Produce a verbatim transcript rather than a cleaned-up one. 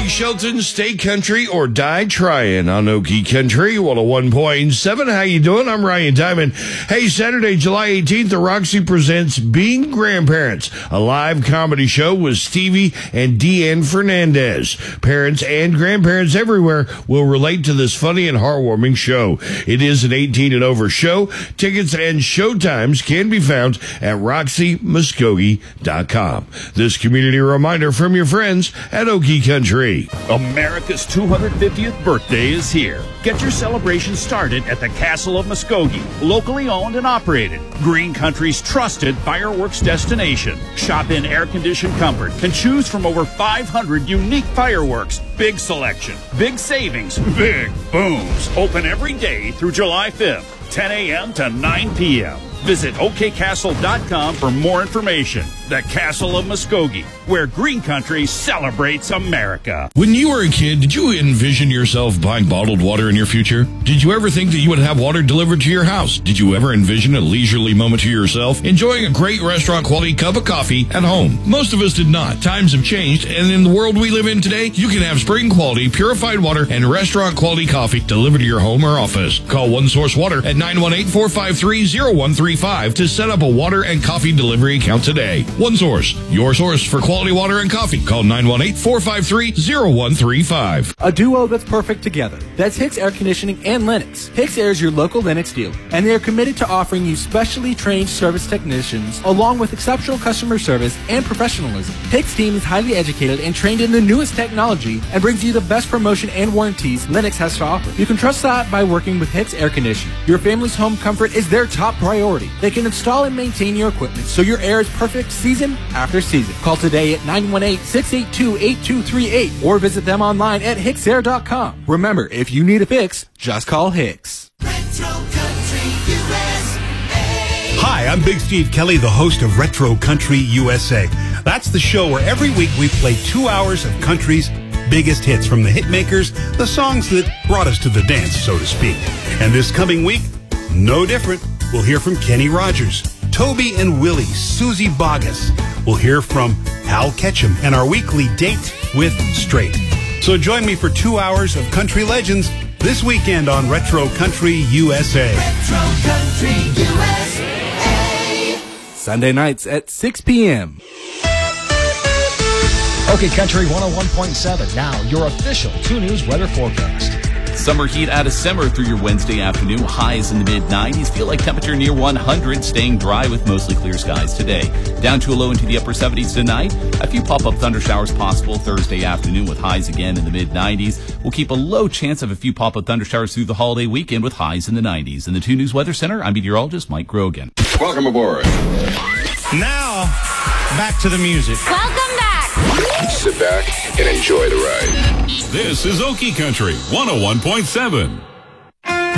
Shelton, stay country or die trying on Okie Country one oh one point seven. How you doing? I'm Ryan Diamond. Hey, Saturday, July eighteenth, the Roxy presents Being Grandparents, a live comedy show with Stevie and Deanne Fernandez. Parents and grandparents everywhere will relate to this funny and heartwarming show. It is an eighteen and over show. Tickets and show times can be found at roxy muskogee dot com. This community reminder from your friends at Okie Country. America's two hundred fiftieth birthday is here. Get your celebration started at the Castle of Muskogee, locally owned and operated. Green Country's trusted fireworks destination. Shop in air-conditioned comfort and choose from over five hundred unique fireworks. Big selection, big savings, big booms. Open every day through July fifth, ten a.m. to nine p.m. Visit O K castle dot com for more information. The Castle of Muskogee, where Green Country celebrates America. When you were a kid, did you envision yourself buying bottled water in your future? Did you ever think that you would have water delivered to your house? Did you ever envision a leisurely moment to yourself, enjoying a great restaurant-quality cup of coffee at home? Most of us did not. Times have changed, and in the world we live in today, you can have spring-quality, purified water and restaurant-quality coffee delivered to your home or office. Call One Source Water at nine one eight, four five three, zero one three five to set up a water and coffee delivery account today. One Source, your source for quality water and coffee. Call nine one eight, four five three, zero one three five. A duo that's perfect together. That's Hicks Air Conditioning and Lennox. Hicks Air is your local Lennox dealer, and they are committed to offering you specially trained service technicians along with exceptional customer service and professionalism. Hicks team is highly educated and trained in the newest technology and brings you the best promotion and warranties Lennox has to offer. You can trust that by working with Hicks Air Conditioning. Your family's home comfort is their top priority. They can install and maintain your equipment so your air is perfect season after season. Call today at nine one eight, six eight two, eight two three eight or visit them online at hicks air dot com. Remember, if you need a fix, just call Hicks. Retro Country U S A. Hi, I'm Big Steve Kelly, the host of Retro Country U S A. That's the show where every week we play two hours of country's biggest hits from the hit makers, the songs that brought us to the dance, so to speak. And this coming week, no different. We'll hear from Kenny Rogers, Toby and Willie, Susie Boggess. We'll hear from Hal Ketchum and our weekly date with Straight. So join me for two hours of country legends this weekend on Retro Country U S A. Retro Country U S A. Sunday nights at six p.m. Okay, Country one oh one point seven. Now, your official two News weather forecast. Summer heat out of summer through your Wednesday afternoon. Highs in the mid nineties. Feel like temperature near one hundred. Staying dry with mostly clear skies today. Down to a low into the upper seventies tonight. A few pop-up thunder showers possible Thursday afternoon with highs again in the mid nineties. We'll keep a low chance of a few pop-up thunder showers through the holiday weekend with highs in the nineties. In the two News Weather Center, I'm meteorologist Mike Grogan. Welcome aboard. Now, back to the music. Welcome back. Sit back and enjoy the ride. This is Okie Country one oh one point seven.